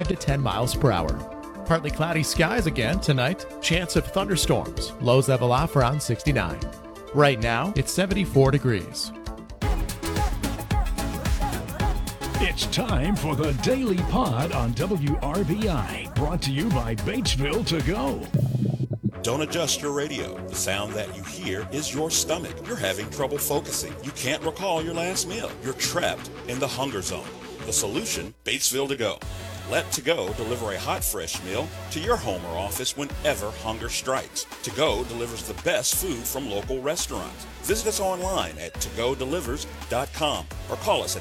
5 to 10 miles per hour. Partly cloudy skies again tonight. Chance of thunderstorms. Lows level off around 69. Right now, it's 74 degrees. It's time for the Daily Pod on WRBI, brought to you by Batesville To Go. Don't adjust your radio. The sound that you hear is your stomach. You're having trouble focusing. You can't recall your last meal. You're trapped in the hunger zone. The solution, Batesville To Go. Let To Go deliver a hot, fresh meal to your home or office whenever hunger strikes. To Go delivers the best food from local restaurants. Visit us online at togodelivers.com or call us at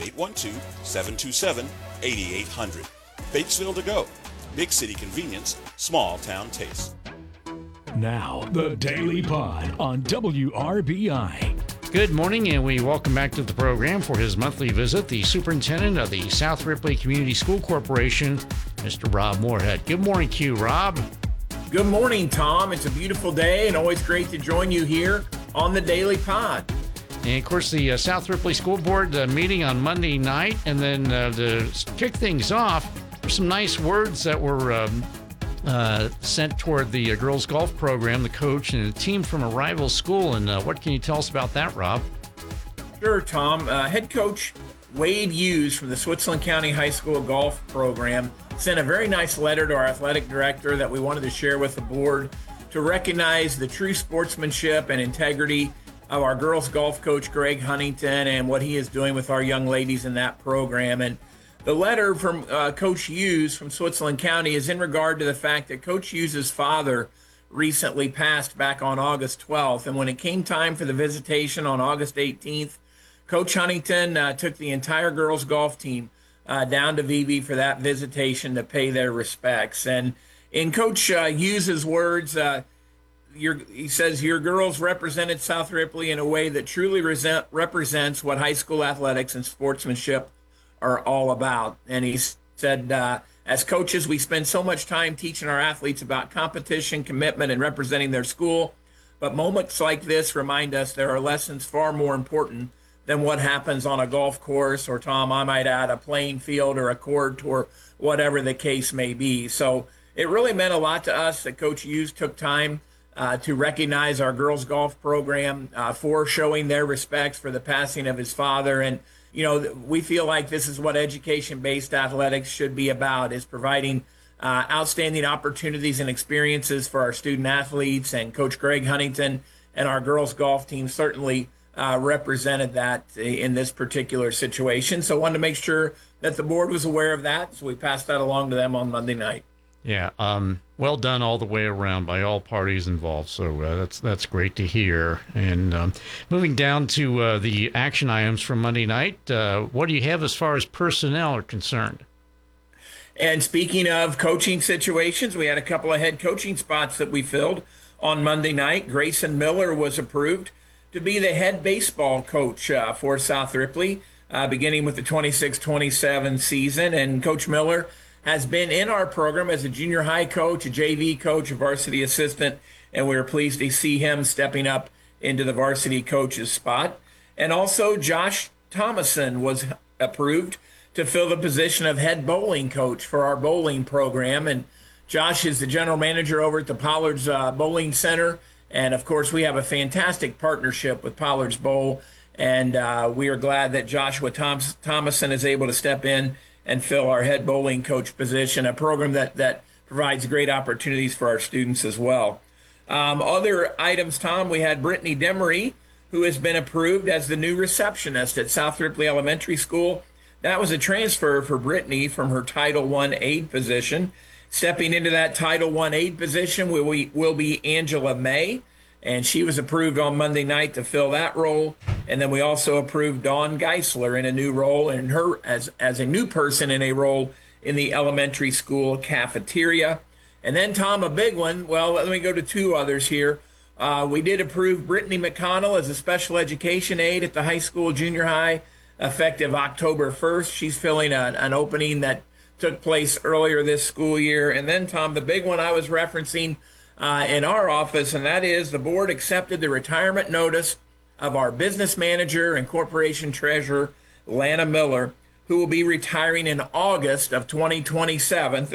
812-727-8800. Batesville To Go. Big city convenience, small town taste. Now, the Daily Pod on WRBI. Good morning, and we welcome back to the program for his monthly visit, the superintendent of the South Ripley Community School Corporation, Mr. Rob Moorhead. Good morning to you, Rob. Good morning, Tom. It's a beautiful day and always great to join you here on the Daily Pod. And, of course, the South Ripley School Board meeting on Monday night, and then to kick things off, there's some nice words that were sent toward the girls golf program, the coach, and a team from a rival school. And what can you tell us about that, Rob? Sure, Tom. Head coach Wade Hughes from the Switzerland County High School golf program sent a very nice letter to our athletic director that we wanted to share with the board to recognize the true sportsmanship and integrity of our girls golf coach, Greg Huntington, and what he is doing with our young ladies in that program. And the letter from Coach Hughes from Switzerland County is in regard to the fact that Coach Hughes' father recently passed back on August 12th. And when it came time for the visitation on August 18th, Coach Huntington took the entire girls golf team down to Vevey for that visitation to pay their respects. And in Coach Hughes' words, he says, "Your girls represented South Ripley in a way that truly represents what high school athletics and sportsmanship are all about." And he said, as coaches, we spend so much time teaching our athletes about competition, commitment, and representing their school. But moments like this remind us there are lessons far more important than what happens on a golf course, or, Tom, I might add, a playing field or a court or whatever the case may be. So it really meant a lot to us that Coach Hughes took time to recognize our girls golf program for showing their respects for the passing of his father. And you know, we feel like this is what education-based athletics should be about, is providing outstanding opportunities and experiences for our student athletes. And Coach Greg Huntington and our girls golf team certainly represented that in this particular situation. So I wanted to make sure that the board was aware of that, so we passed that along to them on Monday night. Yeah, well done all the way around by all parties involved. So that's great to hear. And moving down to the action items from Monday night, what do you have as far as personnel are concerned? And speaking of coaching situations, we had a couple of head coaching spots that we filled on Monday night. Grayson Miller was approved to be the head baseball coach for South Ripley, beginning with the 26-27 season. And Coach Miller has been in our program as a junior high coach, a JV coach, a varsity assistant, and we're pleased to see him stepping up into the varsity coach's spot. And also Josh Thomason was approved to fill the position of head bowling coach for our bowling program. And Josh is the general manager over at the Pollard's Bowling Center. And, of course, we have a fantastic partnership with Pollard's Bowl. And we are glad that Joshua Thomason is able to step in and fill our head bowling coach position, a program that provides great opportunities for our students as well. Other items, Tom, we had Brittany Demery, who has been approved as the new receptionist at South Ripley Elementary School. That was a transfer for Brittany from her Title I aide position. Stepping into that Title I aide position will be Angela May, and she was approved on Monday night to fill that role. And then we also approved Dawn Geisler in a new role, and her as a new person in a role in the elementary school cafeteria. And then, Tom, a big one. Well, let me go to two others here. We did approve Brittany McConnell as a special education aide at the high school junior high, effective October 1st. She's filling an opening that took place earlier this school year. And then, Tom, the big one I was referencing in our office, and that is the board accepted the retirement notice of our business manager and corporation treasurer, Lana Miller, who will be retiring in August of 2027.